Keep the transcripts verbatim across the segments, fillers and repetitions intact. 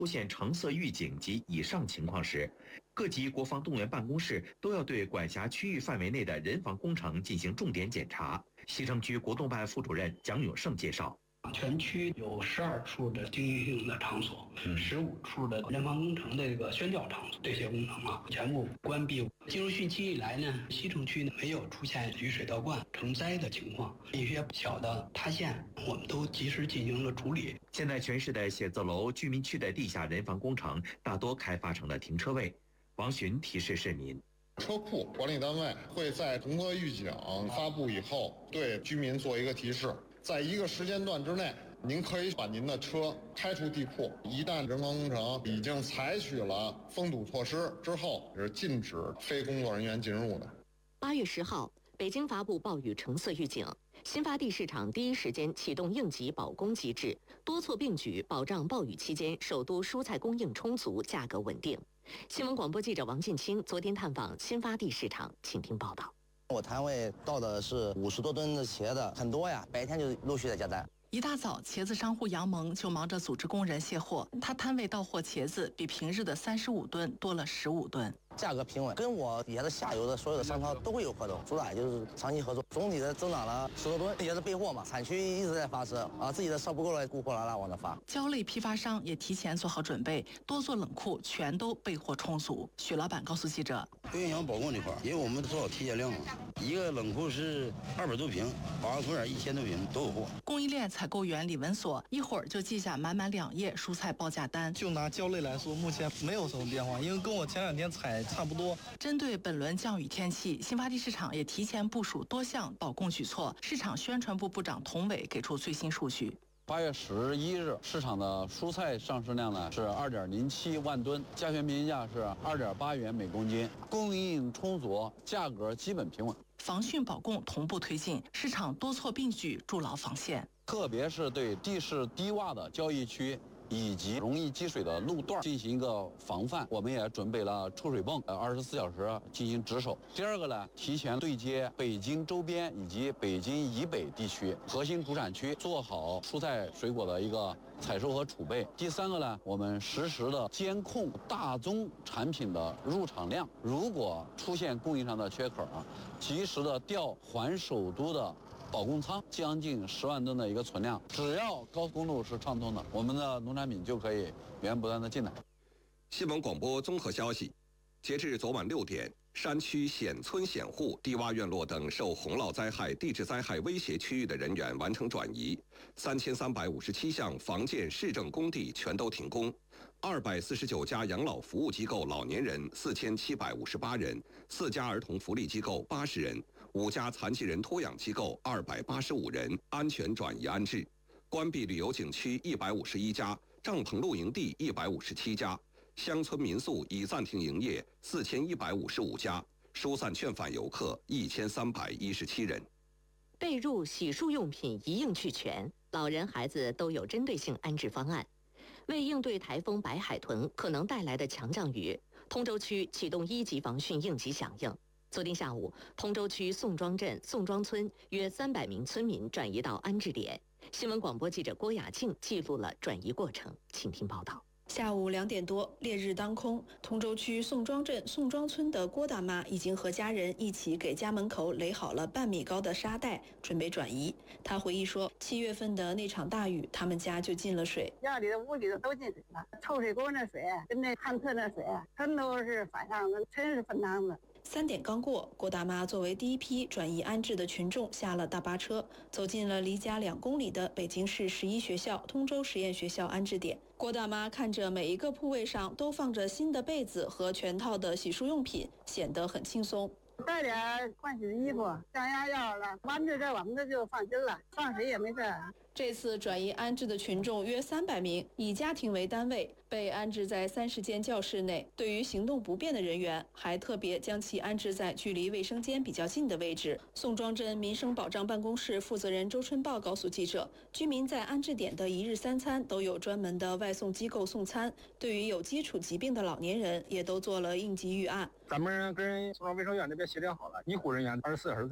出现橙色预警及以上情况时，各级国防动员办公室都要对管辖区域范围内的人防工程进行重点检查。西城区国动办副主任蒋永胜介绍。 全区有十二处的经济性的场所，十五处的人防工程的这个宣教场所，这些工程啊全部关闭。进入汛期以来呢，西城区呢没有出现雨水倒灌、成灾的情况，一些小的塌陷我们都及时进行了处理。 现在全市的写字楼、居民区的地下人防工程大多开发成了停车位。王巡提示市民。 车库管理单位会在红色预警发布以后，对居民做一个提示，在一个时间段之内，您可以把您的车开出地库。一旦人防工程已经采取了封堵措施之后，是禁止非工作人员进入的。 八月十号，北京发布暴雨橙色预警，新发地市场第一时间启动应急保供机制，多措并举，保障暴雨期间首都蔬菜供应充足、价格稳定。新闻广播记者王进清昨天探访新发地市场，请听报道。 我摊位到的是五十多吨的茄子，很多呀，白天就陆续在加单。 一大早，茄子商户杨萌就忙着组织工人卸货。他摊位到货茄子比平日的三十五吨多了十五吨， 价格平稳，跟我底下的下游的所有的商超都会有合作，主打就是长期合作。总体的增长了十多吨，也是备货嘛，产区一直在发车啊，自己的烧不够了，雇货来了往那发。 胶类批发商也提前做好准备，多座冷库全都备货充足。许老板告诉记者， 不影响保供这块，因为我们做好提前量了，一个冷库是二百多平，保安库点一千多平都有货。 供应链采购员李文锁一会儿就记下满满两页蔬菜报价单。 就拿胶类来说，目前没有什么变化，因为跟我前两天采差不多。 针对本轮降雨天气，新发地市场也提前部署多项保供举措。市场宣传部部长童伟给出最新数据。 八月十一日，市场的蔬菜上市量呢是二点零七万吨，加权平均价是二点八元每公斤，供应充足，价格基本平稳。 防汛保供同步推进，市场多措并举，筑牢防线。 特别是对地势低洼的交易区以及容易积水的路段进行一个防范，我们也准备了抽水泵，呃，二十四小时进行值守。第二个呢，提前对接北京周边以及北京以北地区核心主产区，做好蔬菜水果的一个采收和储备。第三个呢，我们实时的监控大宗产品的入场量，如果出现供应上的缺口啊，及时的调还首都的保供仓，将近十万吨的一个存量，只要高速公路是畅通的，我们的农产品就可以源源不断的进来。 新闻广播综合消息，截至昨晚六点，山区险村险户、低洼院落等受洪涝灾害、地质灾害威胁区域的人员完成转移，三千三百五十七项房建市政工地全都停工，二百四十九家养老服务机构老年人四千七百五十八人，四家儿童福利机构八十人，五家残疾人托养机构二百八十五人安全转移安置，关闭旅游景区一百五十一家，帐篷露营地一百五十七家。乡村民宿已暂停营业四千一百五十五家，疏散劝返游客一千三百一十七人。 被褥、洗漱用品一应俱全，老人孩子都有针对性安置方案。为应对台风白海豚可能带来的强降雨，通州区启动一级防汛应急响应。昨天下午，通州区宋庄镇宋庄村约三百名村民转移到安置点。新闻广播记者郭雅静记录了转移过程，请听报道。 下午两点多，烈日当空，通州区宋庄镇宋庄村的郭大妈已经和家人一起给家门口垒好了半米高的沙袋，准备转移。她回忆说，七月份的那场大雨，他们家就进了水， 家里的屋里头都进水了，抽水沟那水跟那旱厕那水全都是反上的，真是分汤子。 三点刚过，郭大妈作为第一批转移安置的群众下了大巴车，走进了离家两公里的北京市十一学校通州实验学校安置点。郭大妈看着每一个铺位上都放着新的被子和全套的洗漱用品，显得很轻松。 带点换洗的衣服，降压药了，完这这我们这就放心了，放水也没事。 这次转移安置的群众约三百名，以家庭为单位，被安置在三十间教室内。对于行动不便的人员，还特别将其安置在距离卫生间比较近的位置。宋庄镇民生保障办公室负责人周春豹告诉记者，居民在安置点的一日三餐都有专门的外送机构送餐，对于有基础疾病的老年人，也都做了应急预案。 咱们跟宋庄卫生院那边协调好了，医护人员二十四小时在位，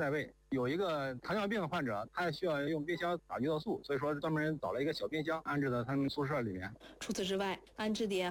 有一个糖尿病患者，他需要用冰箱打胰岛素，所以说专门找了一个小冰箱安置在他们宿舍里面。 除此之外，安置点